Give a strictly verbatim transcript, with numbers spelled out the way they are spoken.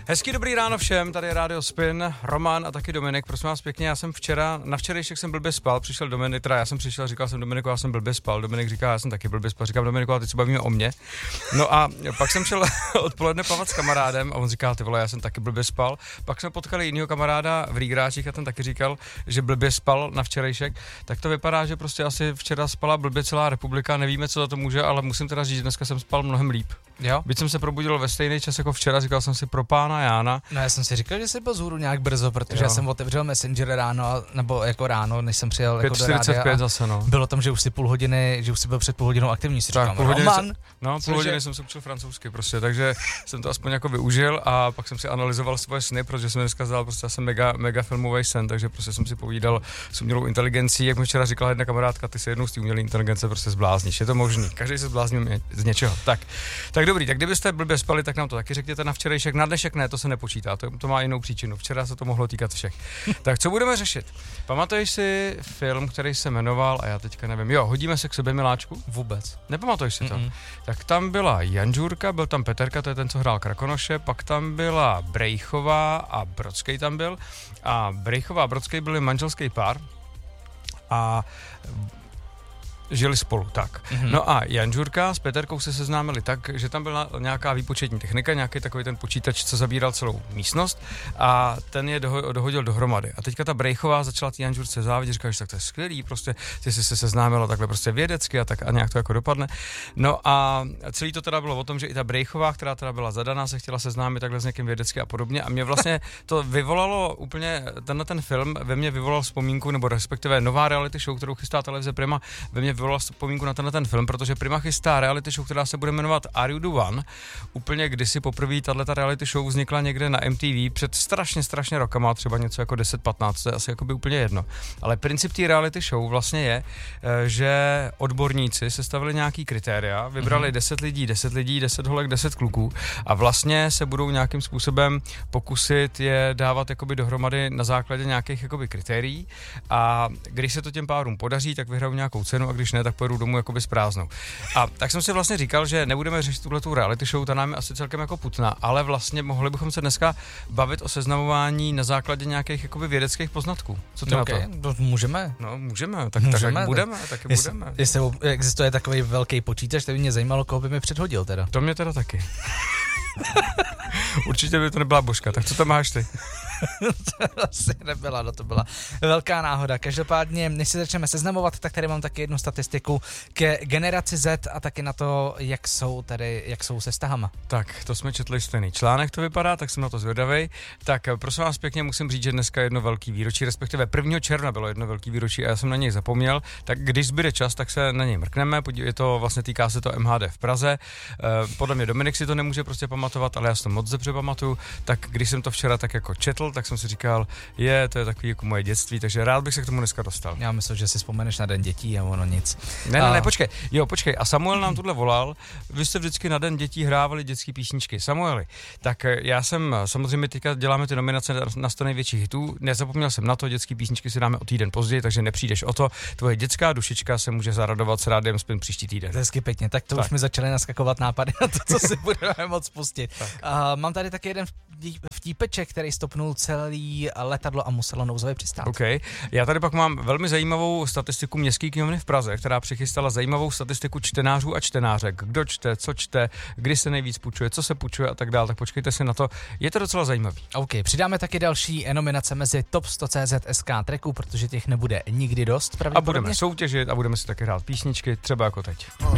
Hezký dobrý ráno všem, tady je Rádio Spin, Roman a taky Dominik, prosím vás pěkně, já jsem včera, na včerejšek jsem blbě spal, přišel Dominik, teda já jsem přišel, říkal jsem Dominiku, já jsem blbě spal, Dominik říká, já jsem taky blbě spal, říkám Dominiku, a teď se bavíme o mně. No a pak jsem šel odpoledne plavat s kamarádem a on říká, ty vole, já jsem taky blbě spal, pak jsme potkali jinýho kamaráda v Rýgráčích a ten taky říkal, že blbě spal na včerejšek, tak to vypadá, že prostě asi včera spala blbě celá republika, nevíme, co za to může, ale musím teda říct, že dneska jsem spal mnohem líp. Jo. Byť jsem se probudil ve stejný čas jako včera, říkal jsem si pro pána Jána. No já jsem si říkal, že jsi byl zhůru nějak brzo, protože jo. já jsem otevřel Messenger ráno, nebo jako ráno, než jsem přijel jako do rádia. Zase, no. Bylo tam, že už si půl hodiny, že už si byl před půl hodinou aktivní, si tak, říkám, půl hodiny Roman. Se, no, půl hodiny jsem se učil francouzsky prostě, takže jsem to aspoň jako využil a pak jsem si analyzoval svoje sny, protože jsem dneska zdal prostě jsem mega, mega filmový sen, takže prostě jsem si povídal s umělou inteligencí, jak mi včera říkala jedna kamarádka, ty se jednou z té umělé inteligence prostě zblázníš, je to možný, každý se zblázní z něčeho. Tak, tak dobrý, tak kdybyste blbě spali, tak nám to taky řekněte na včerejšek, na dnešek ne, to se nepočítá, to, to má jinou příčinu. Včera se to mohlo týkat všech. Tak co budeme řešit? Pamatuješ si film, který se jmenoval, a já teďka nevím, jo, Hodíme se k sobě, miláčku? Vůbec. Nepamatuješ si to? Mm-mm. Tak tam byla Janžurka, byl tam Peterka, to je ten, co hrál Krakonoše, pak tam byla Brejchová a Brodský tam byl. A Brejchová a Brodský byli manželský pár a žili spolu, tak. Mm-hmm. No a Janžurka s Peterkou se seznámili tak, že tam byla nějaká výpočetní technika, nějaký takový ten počítač, co zabíral celou místnost a ten je doho- dohodil dohromady. A teďka ta Brejchová začala té Janžurce závidět, říkala, že tak to je skvělý, prostě ty jsi se seznámila takhle prostě vědecky a tak a nějak to jako dopadne. No a celý to teda bylo o tom, že i ta Brejchová, která teda byla zadaná, se chtěla seznámit takhle s někým vědecky a podobně a mě vlastně to vyvolalo úplně, tenhle ten film ve mně vyvolal vzpomínku, nebo respektive nová reality show, kterou chystá televize Prima, ve mně vyvolal vzpomínku na tenhle ten film, protože Prima chystá reality show, která se bude jmenovat Are You The One. Úplně kdysi poprvé tato reality show vznikla někde na M T V před strašně, strašně rokama, třeba něco jako deset patnáct, to je asi jakoby úplně jedno. Ale princip té reality show vlastně je, že odborníci sestavili nějaký kritéria, vybrali mm-hmm. deset lidí, deset lidí, deset holek, deset kluků a vlastně se budou nějakým způsobem pokusit je dávat jakoby dohromady na základě nějakých jakoby kritérií a když se to těm párům podaří, tak vyhrajou nějakou cenu a když ne, tak pojedu domů jakoby s prázdnou. A tak jsem si vlastně říkal, že nebudeme řešit tuhletu reality show, ta nám je asi celkem jako putná, ale vlastně mohli bychom se dneska bavit o seznamování na základě nějakých jakoby vědeckých poznatků. Co ty okay, na to? to? Můžeme. No, můžeme, tak, můžeme, tak budeme, tak jestli, budeme. Jestli existuje takový velký počítač, to by mě zajímalo, koho by mi předhodil teda. To mě teda taky. Určitě by to nebyla Božka, tak co tam máš ty? To asi nebyla, no to byla velká náhoda. Každopádně, než se začneme seznamovat, tak tady mám taky jednu statistiku ke generaci Z a taky na to, jak jsou tady, jak jsou se vztahama. Tak, to jsme četli stejný článek, to vypadá, tak jsem na to zvědavej. Tak prosím vás pěkně, musím říct, že dneska je jedno velký výročí, respektive prvního června bylo jedno velký výročí a já jsem na něj zapomněl, tak když zbyde čas, tak se na něj mrkneme, je to vlastně týká se to M H D v Praze. Podle mě Dominik si to nemůže prostě pamatovat, ale já si to moc dobře pamatuju, tak když jsem to včera tak jako četl, tak jsem si říkal, je, to je takový jako moje dětství, takže rád bych se k tomu dneska dostal. Já myslím, že si vzpomeneš na Den dětí a ono nic. Ne, ne, ne, počkej, jo, počkej, a Samuel nám tuhle volal, vy jste vždycky na Den dětí hrávali dětský písničky. Samueli, tak já jsem, samozřejmě teďka děláme ty nominace na sto největších hitů, nezapomněl jsem na to, dětský písničky si dáme o týden později, takže nepřijdeš o to, tvoje dětská dušička se může zaradovat s Rádiem Spin příští týden. Hezky pěkně, tak to tak. Už mi začaly naskakovat nápady na to, co si budeme moc pustit. Uh, mám tady taky jeden vtípeček, který stopnul celý letadlo a muselo nouzově přistát. OK. Já tady pak mám velmi zajímavou statistiku Městské knihovny v Praze, která přichystala zajímavou statistiku čtenářů a čtenářek. Kdo čte, co čte, kdy se nejvíc půjčuje, co se půjčuje a tak dále. Tak počkejte si na to. Je to docela zajímavý. OK. Přidáme taky další nominace mezi Top sto C Z S K tracků, protože těch nebude nikdy dost. A budeme soutěžit a budeme si taky hrát písničky, třeba jako teď.